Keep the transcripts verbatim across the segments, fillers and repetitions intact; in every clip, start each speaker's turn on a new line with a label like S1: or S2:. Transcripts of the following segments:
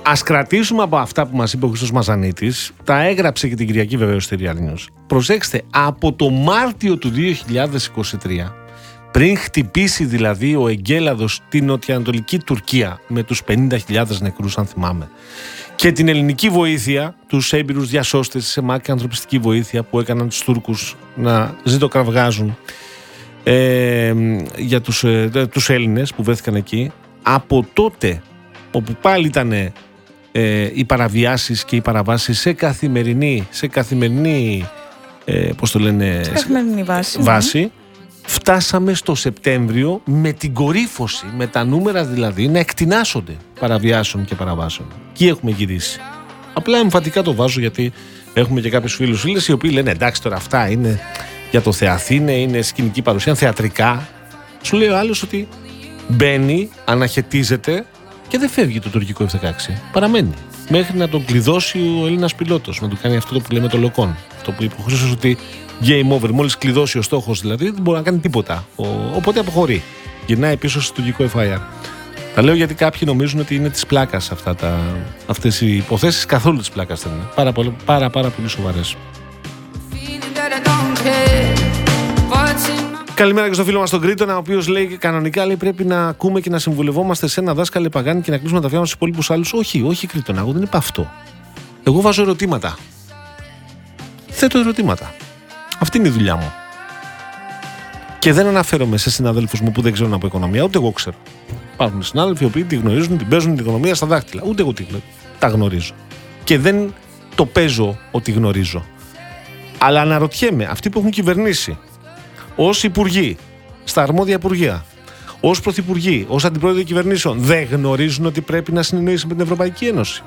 S1: Ας κρατήσουμε από αυτά που μας είπε ο Χρήστος Μαζανίτης, τα έγραψε και την Κυριακή βεβαίως στη Real News. Προσέξτε, από το Μάρτιο του δύο χιλιάδες είκοσι τρία, πριν χτυπήσει δηλαδή ο εγκέλαδος την νοτιοανατολική Τουρκία με τους πενήντα χιλιάδες νεκρούς, αν θυμάμαι, και την ελληνική βοήθεια, τους έμπειρους διασώστες, σε μάκια ανθρωπιστική βοήθεια που έκαναν τους Τούρκους να ζητοκραυγάζουν ε, για τους, ε, τους Έλληνες που βρέθηκαν εκεί, από τότε όπου πάλι ήταν ε, οι παραβιάσεις και οι παραβάσεις σε καθημερινή, σε καθημερινή, ε, πώς το λένε,
S2: σε καθημερινή βάση,
S1: βάση ναι. Φτάσαμε στο Σεπτέμβριο με την κορύφωση, με τα νούμερα δηλαδή να εκτινάσονται παραβιάσεων και παραβάσεων. Εκεί έχουμε γυρίσει. Απλά εμφατικά το βάζω γιατί έχουμε και κάποιους φίλους φίλες οι οποίοι λένε εντάξει τώρα αυτά είναι για το Θεαθήνε, είναι σκηνική παρουσία, θεατρικά. Σου λέει ο άλλος ότι μπαίνει, αναχαιτίζεται και δεν φεύγει το τουρκικό εφ δεκαέξι. Παραμένει. Μέχρι να τον κλειδώσει ο Έλληνας πιλότος, να του κάνει αυτό που λέμε το λοκόν. Το που είπε ο Χρήστος ότι game over, μόλις κλειδώσει ο στόχος δηλαδή, δεν μπορεί να κάνει τίποτα. Ο, οπότε αποχωρεί. Γυρνάει πίσω στο τουρκικό εφ άι αρ. Τα λέω γιατί κάποιοι νομίζουν ότι είναι της πλάκας αυτά τα, αυτές οι υποθέσεις. Καθόλου της πλάκας δεν είναι. Πάρα, πάρα, πάρα, πάρα πολύ σοβαρές. Καλημέρα και στο φίλο μας τον Κρήτονα, ο οποίος λέει κανονικά λέει, πρέπει να ακούμε και να συμβουλευόμαστε σε ένα δάσκαλε Παγάνη και να κλείσουμε τα αυτιά μας στους υπόλοιπους άλλους. Όχι, όχι Κρήτονα, εγώ δεν είπα αυτό. Εγώ βάζω ερωτήματα. Θέτω ερωτήματα. Αυτή είναι η δουλειά μου. Και δεν αναφέρομαι σε συναδέλφους μου που δεν ξέρουν από οικονομία, ούτε εγώ ξέρω. Υπάρχουν συνάδελφοι οι οποίοι τη γνωρίζουν, την παίζουν την οικονομία στα δάχτυλα. Ούτε εγώ τα γνωρίζω. Και δεν το παίζω ότι γνωρίζω. Αλλά αναρωτιέμαι, αυτοί που έχουν κυβερνήσει ως υπουργοί, στα αρμόδια υπουργεία, ως πρωθυπουργοί, ως αντιπρόεδροι κυβερνήσεων, δεν γνωρίζουν ότι πρέπει να συνεννοήσει με την Ευρωπαϊκή Ένωση.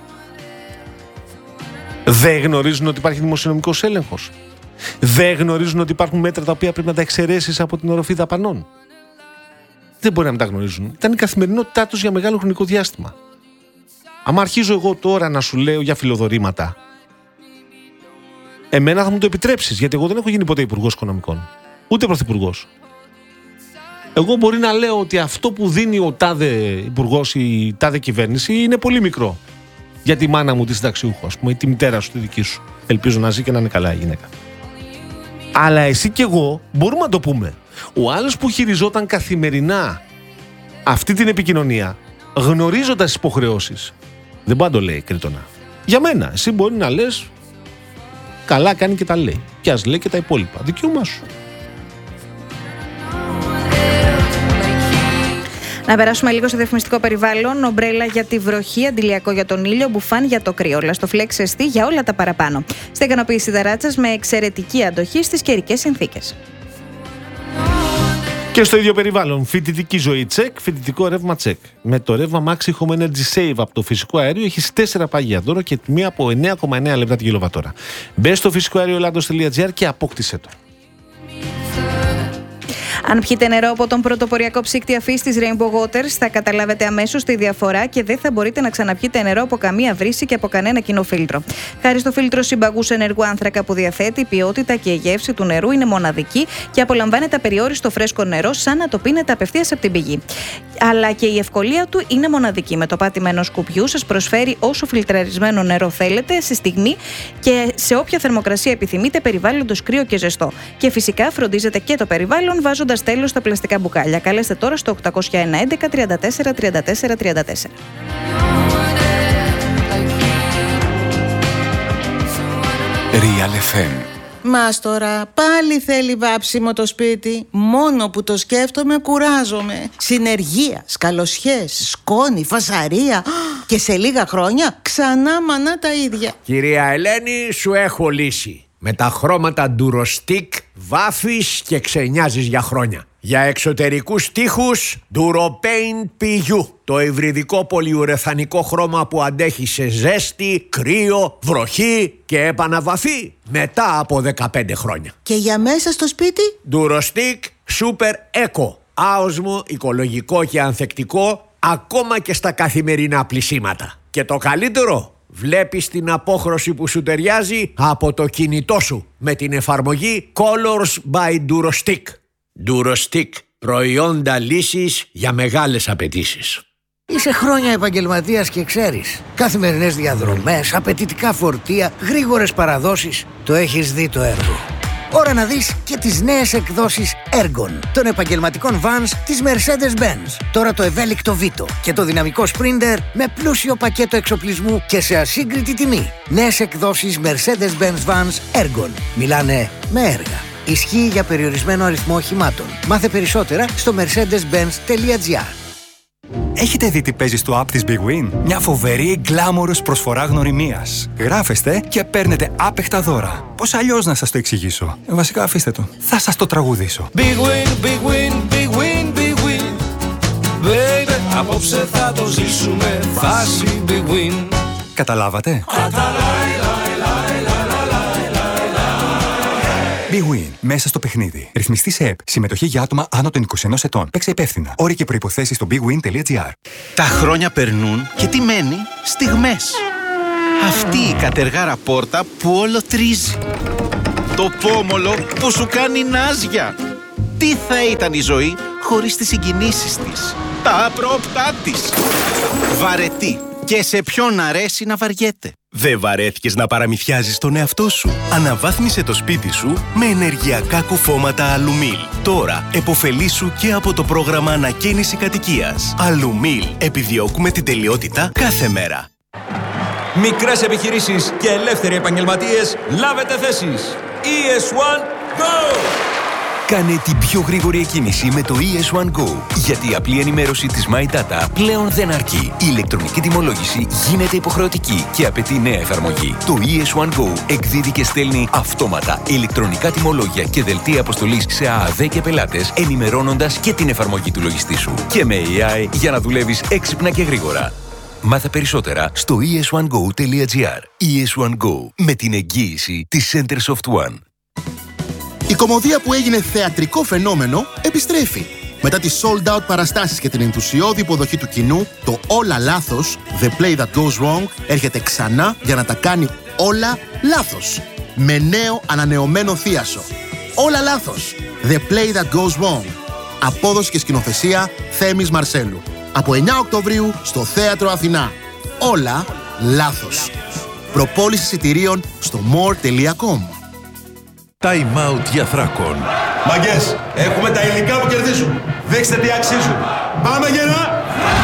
S1: Δεν γνωρίζουν ότι υπάρχει δημοσιονομικός έλεγχος. Δεν γνωρίζουν ότι υπάρχουν μέτρα τα οποία πρέπει να τα εξαιρέσεις από την οροφή δαπανών. Δεν μπορεί να μην τα γνωρίζουν. Ήταν η καθημερινότητά τους για μεγάλο χρονικό διάστημα. Αν αρχίζω εγώ τώρα να σου λέω για φιλοδορήματα, εμένα θα μου το επιτρέψεις, γιατί εγώ δεν έχω γίνει ποτέ υπουργός οικονομικών. Ούτε πρωθυπουργός. Εγώ μπορεί να λέω ότι αυτό που δίνει ο τάδε υπουργός ή η τάδε κυβέρνηση είναι πολύ μικρό. Για τη μάνα μου τη συνταξιούχου, ας πούμε, ή τη μητέρα σου, τη δική σου. Ελπίζω να ζει και να είναι καλά η γυναίκα. Αλλά εσύ και εγώ μπορούμε να το πούμε. Ο άλλος που χειριζόταν καθημερινά αυτή την επικοινωνία, γνωρίζοντας τις υποχρεώσεις, δεν μπορεί να το λέει Κρήτονα. Για μένα, εσύ μπορεί να λες, καλά κάνει και τα λέει. Και ας λέει και τα υπόλοιπα. Δικαίωμά σου.
S2: Να περάσουμε λίγο στο διαφημιστικό περιβάλλον. Ομπρέλα για τη βροχή, αντιλιακό για τον ήλιο, μπουφάν για το κρύο. Λαστοφλέξ εστί για όλα τα παραπάνω. Στην ικανοποίηση δαράτσας με εξαιρετική αντοχή στις καιρικές συνθήκες.
S1: Και στο ίδιο περιβάλλον, φοιτητική ζωή τσεκ, φοιτητικό ρεύμα τσεκ. Με το ρεύμα Maxi Home Energy Save από το φυσικό αέριο έχεις τέσσερα πάγια δώρο και τιμή από εννέα κόμμα εννέα λεπτά τη κιλοβατόρα. Μπες στο φυσικό αέριο ελλάδος τελεία τζι άρ και απόκτησέ το.
S2: Αν πιείτε νερό από τον πρωτοποριακό ψύκτη αφής της Rainbow Waters, θα καταλάβετε αμέσως τη διαφορά και δεν θα μπορείτε να ξαναπιείτε νερό από καμία βρύση και από κανένα κοινό φίλτρο. Χάρη στο φίλτρο συμπαγούς ενεργού άνθρακα που διαθέτει, η ποιότητα και η γεύση του νερού είναι μοναδική και απολαμβάνετε απεριόριστο φρέσκο νερό σαν να το πίνετε απευθείας από την πηγή. Αλλά και η ευκολία του είναι μοναδική. Με το πάτημα ενός σκουπιού σας προσφέρει όσο φιλτραρισμένο νερό θέλετε σε στιγμή και σε όποια θερμοκρασία επιθυμείτε, περιβάλλοντος κρύο και ζεστό. Και φυσικά φροντίζετε και το περιβάλλον βάζοντας τέλος στα πλαστικά μπουκάλια. Καλέστε τώρα στο οκτώ ένα ένα τριάντα τέσσερα τριάντα τέσσερα τριάντα τέσσερα.
S3: Real εφ εμ.
S4: Μας τώρα πάλι θέλει βάψιμο το σπίτι. Μόνο που το σκέφτομαι κουράζομαι. Συνεργεία, σκαλοσιές, σκόνη, φασαρία. Και σε λίγα χρόνια ξανά μανά τα ίδια.
S5: Κυρία Ελένη, σου έχω λύση. Με τα χρώματα Durostic βάφεις και ξενιάζεις για χρόνια. Για εξωτερικούς τοίχους Duropaint πι γιου. Το υβριδικό πολυουρεθανικό χρώμα που αντέχει σε ζέστη, κρύο, βροχή και επαναβαφή μετά από δεκαπέντε χρόνια.
S4: Και για μέσα στο σπίτι
S5: Durostic Super Eco. Άοσμο, οικολογικό και ανθεκτικό ακόμα και στα καθημερινά πλυσίματα. Και το καλύτερο, βλέπεις την απόχρωση που σου ταιριάζει από το κινητό σου με την εφαρμογή Colors by Durostic. Durostic, προϊόντα λύσης για μεγάλες απαιτήσεις.
S6: Είσαι χρόνια επαγγελματίας και ξέρεις. Καθημερινές διαδρομές, απαιτητικά φορτία, γρήγορες παραδόσεις. Το έχεις δει το έργο. Ώρα να δεις και τις νέες εκδόσεις Ergon των επαγγελματικών vans της Mercedes-Benz. Τώρα το ευέλικτο Vito και το δυναμικό Sprinter με πλούσιο πακέτο εξοπλισμού και σε ασύγκριτη τιμή. Νέες εκδόσεις Mercedes-Benz Vans Ergon. Μιλάνε με έργα. Ισχύει για περιορισμένο αριθμό οχημάτων. Μάθε περισσότερα στο mercedes benz τελεία gr.
S7: Έχετε δει τι παίζει στο app της Big Win? Μια φοβερή γκλάμορος προσφορά γνωριμίας. Γράφεστε και παίρνετε άπεχτα δώρα. Πώς αλλιώς να σας το εξηγήσω? Ε, βασικά αφήστε το. Θα σας το τραγουδήσω.
S8: Big Win, Big Win, Big Win, Big Win. Baby, απόψε θα το ζήσουμε. Φάση Big Win.
S7: Καταλάβατε? Big Win. Μέσα στο παιχνίδι. Ρυθμιστή σε ΕΠ. Συμμετοχή για άτομα άνω των είκοσι ενός ετών. Παίξε υπεύθυνα. Όροι και προϋποθέσεις στο big win τελεία gr.
S9: Τα χρόνια περνούν και τι μένει? Στιγμές. Αυτή η κατεργάρα πόρτα που όλο τρίζει. Το πόμολο που σου κάνει νάζια. Τι θα ήταν η ζωή χωρίς τις συγκινήσεις της, τα απρόπτά της. Βαρετή. Και σε ποιον αρέσει να βαριέται.
S10: Δεν βαρέθηκες να παραμυθιάζεις τον εαυτό σου? Αναβάθμισε το σπίτι σου με ενεργειακά κουφώματα Αλουμίλ. Τώρα επωφελήσου και από το πρόγραμμα ανακαίνιση κατοικίας. Αλουμίλ. Επιδιώκουμε την τελειότητα κάθε μέρα.
S11: Μικρές επιχειρήσεις και ελεύθεροι επαγγελματίες, λάβετε θέσεις. ι ες ουάν Go!
S10: Κάνε την πιο γρήγορη εκκίνηση με το ι ες ουάν Go. Γιατί η απλή ενημέρωση της My Data πλέον δεν αρκεί. Η ηλεκτρονική τιμολόγηση γίνεται υποχρεωτική και απαιτεί νέα εφαρμογή. Το ι ες ουάν Go εκδίδει και στέλνει αυτόματα ηλεκτρονικά τιμολόγια και δελτία αποστολής σε ΑΑΔ και πελάτες, ενημερώνοντας και την εφαρμογή του λογιστή σου. Και με έι άι για να δουλεύεις έξυπνα και γρήγορα. Μάθε περισσότερα στο ι ες ουάν go τελεία gr. ι ες ουάν Go, με την εγγύηση της Centersoft One.
S12: Η κομμωδία που έγινε θεατρικό φαινόμενο επιστρέφει. Μετά τις sold out παραστάσεις και την ενθουσιώδη υποδοχή του κοινού, το Όλα Λάθος, The Play That Goes Wrong, έρχεται ξανά για να τα κάνει όλα λάθος. Με νέο ανανεωμένο θίασο. Όλα Λάθος, The Play That Goes Wrong. Απόδοση και σκηνοθεσία Θέμης Μαρσέλου. Από εννιά Οκτωβρίου στο Θέατρο Αθηνά. Όλα λάθος. Προπόληση εισιτηρίων στο more τελεία com.
S13: Time out για Θράκον.
S14: Μαγκές, έχουμε τα υλικά που κερδίζουν. Δείξτε τι αξίζουν. Πάμε γερά!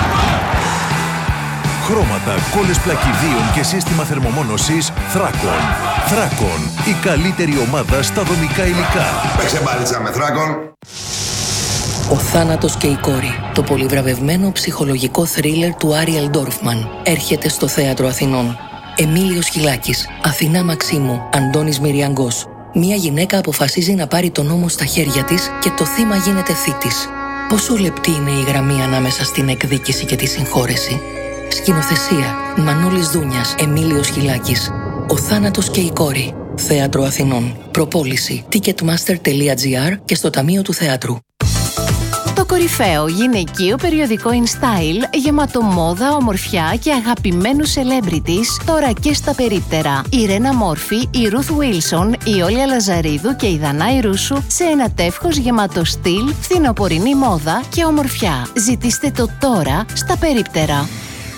S13: Χρώματα, κόλλες πλακιδίων και σύστημα θερμομόνωσης Θράκον. Θράκον, η καλύτερη ομάδα στα δομικά υλικά.
S14: Παίξε μπάλιτσα με Θράκον.
S15: Ο θάνατος και η κόρη. Το πολυβραβευμένο ψυχολογικό θρίλερ του Άριελ Ντόρφμαν έρχεται στο Θέατρο Αθηνών. Εμίλιος Χιλάκης, Αθηνά Μαξίμου, Αντώνης Μυριαγκός. Μία γυναίκα αποφασίζει να πάρει τον νόμο στα χέρια της και το θύμα γίνεται θήτης. Πόσο λεπτή είναι η γραμμή ανάμεσα στην εκδίκηση και τη συγχώρεση. Σκηνοθεσία Μανώλης Δούνιας, Εμίλιος Χιλάκης. Ο θάνατος και η κόρη. Θέατρο Αθηνών. Προπόληση ticketmaster τελεία gr και στο Ταμείο του Θεάτρου.
S16: Το κορυφαίο γυναικείο περιοδικό InStyle, γεμάτο μόδα, ομορφιά και αγαπημένους celebrities, τώρα και στα περίπτερα. Η Ρένα Μόρφη, η Ruth Wilson, η Όλια Λαζαρίδου και η Δανάη Ρούσου σε ένα τεύχος γεμάτο στυλ, φθινοπορεινή μόδα και ομορφιά. Ζητήστε το τώρα στα περίπτερα.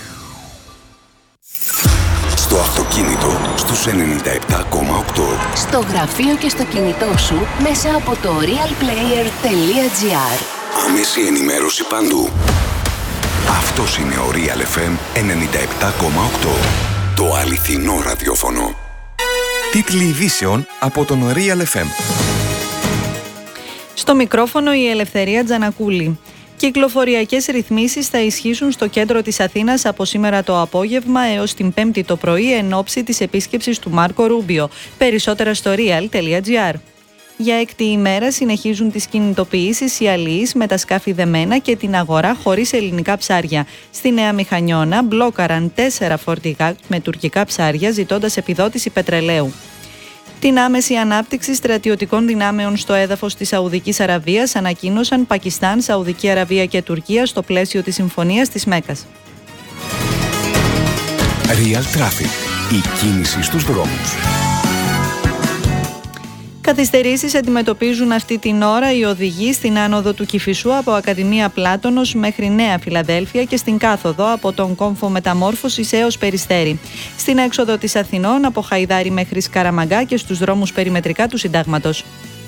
S3: Στο αυτοκίνητο, στους ενενήντα επτά κόμμα οκτώ.
S16: Στο γραφείο και στο κινητό σου, μέσα από το real player τελεία gr.
S3: Άμεση ενημέρωση παντού. Αυτός είναι ο Real εφ εμ ενενήντα επτά κόμμα οκτώ. Το αληθινό ραδιόφωνο.
S17: Τίτλοι ειδήσεων από τον Real εφ εμ.
S2: Στο μικρόφωνο η Ελευθερία Τζανακούλη. Κυκλοφοριακές ρυθμίσεις θα ισχύσουν στο κέντρο της Αθήνας από σήμερα το απόγευμα έως την Πέμπτη το πρωί εν ώψη της επίσκεψης του Μάρκο Ρούμπιο. Περισσότερα στο real τελεία gr. Για έκτη ημέρα συνεχίζουν τις κινητοποιήσεις οι αλληλείς με τα σκάφη δεμένα και την αγορά χωρίς ελληνικά ψάρια. Στη Νέα Μηχανιώνα μπλόκαραν τέσσερα φορτηγά με τουρκικά ψάρια ζητώντας επιδότηση πετρελαίου. Την άμεση ανάπτυξη στρατιωτικών δυνάμεων στο έδαφος της Σαουδικής Αραβίας ανακοίνωσαν Πακιστάν, Σαουδική Αραβία και Τουρκία στο πλαίσιο της Συμφωνίας της Μέκκας.
S3: Real Traffic. Η κίνηση στους δρόμους.
S18: Καθυστερήσεις αντιμετωπίζουν αυτή την ώρα οι οδηγοί στην άνοδο του Κηφισού από Ακαδημία Πλάτωνος μέχρι Νέα Φιλαδέλφια και στην κάθοδο από τον κόμφο Μεταμόρφωσης έως Περιστέρι. Στην έξοδο της Αθηνών από Χαϊδάρη μέχρι Σκαραμαγκά και στους δρόμους περιμετρικά του Συντάγματος.